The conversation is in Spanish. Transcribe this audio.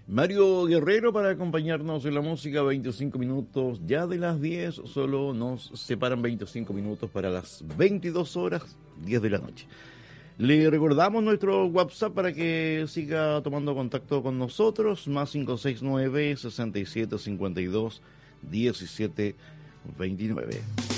Mario Guerrero para acompañarnos en la música, 25 minutos ya de las 10, solo nos separan 25 minutos para las 22 horas, 10 de la noche. Le recordamos nuestro WhatsApp para que siga tomando contacto con nosotros, más 569 6752 1729.